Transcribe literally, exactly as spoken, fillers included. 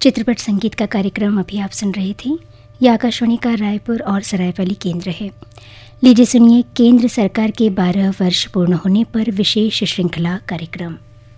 चित्रपट संगीत का कार्यक्रम अभी आप सुन रहे थे। यह आकाशवाणी का रायपुर और सरायपाली केंद्र है। लीजिए सुनिए केंद्र सरकार के बारह वर्ष पूर्ण होने पर विशेष श्रृंखला कार्यक्रम।